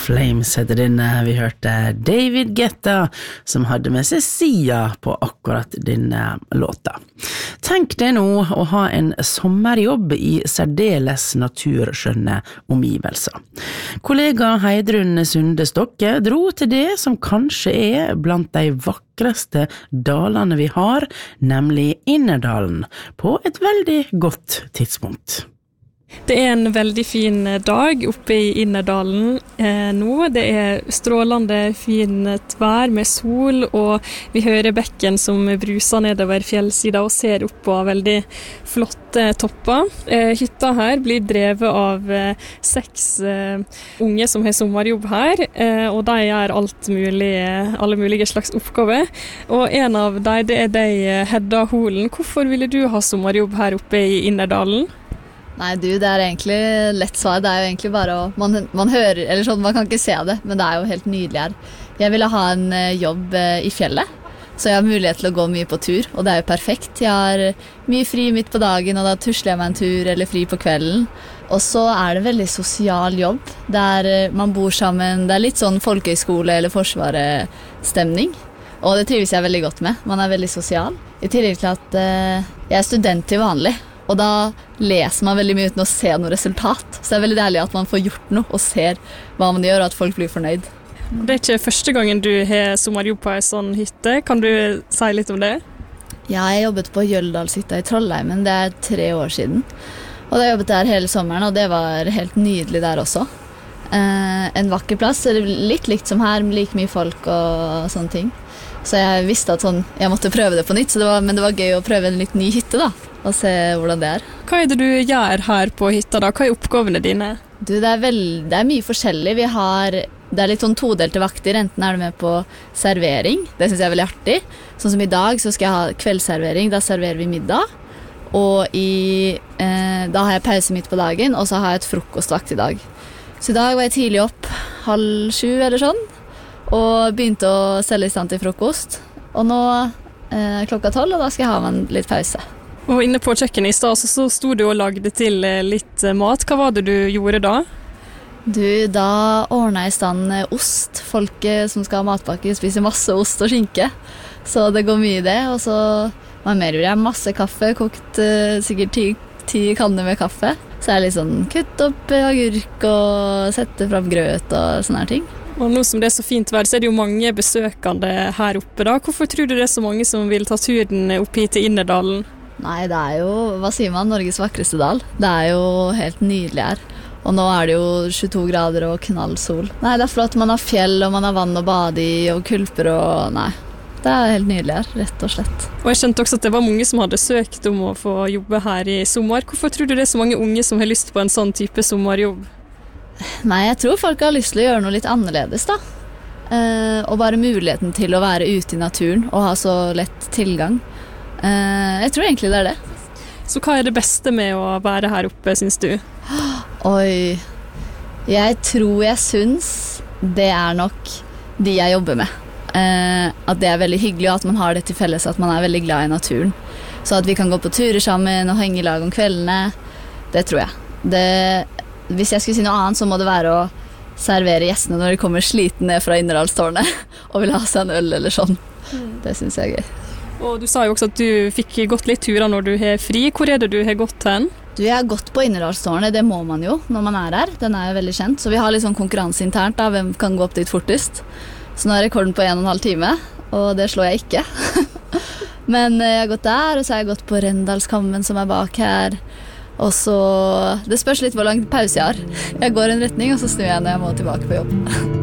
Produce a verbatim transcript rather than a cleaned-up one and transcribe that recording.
Flames heter denne. Vi hørte David Guetta som hadde med seg Sia på akkurat denne låta. Tenk deg nå å ha en sommerjobb i særdeles naturskjønne omgivelser. Kollega Heidrun Sunde Stokke dro til det som kanskje er blant de vakreste dalene vi har, nemlig Innerdalen, på et veldig godt tidspunkt. Det er en veldig fin dag oppe i Innerdalen eh, nå. Det er strålende fint vær med sol, og vi hører bekken som bruser nedover fjellsida og ser opp på veldig flotte topper. Eh, hytta her blir drevet av eh, seks eh, unge som har sommerjobb her, eh, og de gjør alt mulig, alle mulige slags oppgaver. Og en av dem, det er deg, Hedda Holen. Hvorfor ville du ha sommerjobb her oppe i Innerdalen? Nei, du, det er egentlig lett svar. Det er jo egentlig bare å, man, man hører, eller sånn, man kan ikke se det, men det er jo helt nydelig her. Jeg ville ha en jobb i fjellet, så jeg har mulighet til å gå mye på tur, og det er jo perfekt. Jeg har mye fri midt på dagen, og da tusler jeg meg en tur, eller fri på kvelden. Og så er det veldig sosial jobb, der man bor sammen, det er litt sånn folkehøyskole eller forsvaret-stemning, og det trives jeg veldig godt med. Man er veldig sosial. I tillegg til at eh, jeg er student til vanlig, og da leser man veldig mye uten å se noe resultat. Så det er veldig deilig at man får gjort noe og ser hva man gjør, og at folk blir fornøyd. Det er ikke første gangen du har sommerjobb på en sånn hytte. Kan du si litt om det? Ja, jeg jobbet på Jøldalshytta i Trollheim, men det er tre år siden. Og da jobbet jeg der hele sommeren, og det var helt nydelig der også. Eh, en vakker plass, litt likt som her, med like mye folk og sånne ting. Så jeg visste at sånn, jeg måtte prøve det på nytt, så det var, men det var gøy å prøve en litt ny hytte da, og se hvordan det er. Hva er det du gjør her på hytta da? Hva er oppgavene dine? Du, det er, vel, det er mye forskjellig. Vi har, det er litt sånn todelte vakter, enten er du med på servering, det synes jeg er veldig artig. Sånn som i dag så skal jeg ha kveldsservering, da serverer vi middag, og i, eh, da har jeg pause midt på dagen, og så har jeg et frokostvakt i dag. Så i dag var jeg tidlig opp, halv sju eller sånn, og begynte å selge i stand til frokost. Og nå eh, klokka tolv, og da skal jeg ha meg en litt pause. Og inne på kjøkkenet i stad så, så sto du og lagde til litt mat. Hva var det du gjorde da? Du, da ordnet jeg i stand ost. Folk som skal ha matpakke spiser masse ost og skinke. Så det går mye i det. Og så hva mer gjorde jeg? Masse kaffe, kokt eh, sikkert ti, ti kanner med kaffe. Så er det litt sånn kutt opp agurk og sette fram grøt og sånne her ting. Og nå som det er så fint vær, så er det jo mange besøkende her oppe da. Hvorfor tror du det er så mange som vil ta turen opp hit til Innerdalen? Nei, det er jo, hva sier man, Norges vakreste dal. Det er jo helt nydelig her. Og nå er det jo tjueto grader og knallsol. Nei, det er flott, man har fjell og man har vann å bade i og kulper og nei. Det er helt nydelig her, rett og slett. Og jeg skjønte også at det var mange som hadde søkt om å få jobbe her i sommer. Hvorfor tror du det er så mange unge som har lyst på en sånn type sommerjobb? Nei, jeg tror folk har lyst til å gjøre noe litt annerledes da. Eh, og bare muligheten til å være ute i naturen og ha så lett tilgang. Eh, jeg tror egentlig det er det. Så hva er det beste med å være her oppe, synes du? Oi, jeg tror jeg synes det er nok de jeg jobber med. Eh, at det er veldig hyggelig, og at man har det til felles, at man er veldig glad i naturen. Så at vi kan gå på turer sammen og henge i lag om kveldene, det tror jeg. Det Hvis jeg skulle si noe annet, så må det være å servere gjestene når de kommer sliten ned fra Innerdalstårnet og vil ha seg en øl eller sånn. Mm. Det synes jeg er gøy. Og du sa jo også at du fikk gått litt turer når du har fri. Hvor er det du har gått hen? Du, jeg har gått på Innerdalstårnet, det må man jo når man er her. Den er jo veldig kjent, så vi har litt sånn konkurranse internt da, hvem kan gå opp dit fortest. Så nå er rekorden på en og en halv time, og det slår jeg ikke. Men jeg har gått der, og så har jeg gått på Rendalskammen som er bak her. Og så, det spørs litt hvor lang pause jeg har. Jeg går en retning, og så snur jeg når jeg må tilbake på jobb.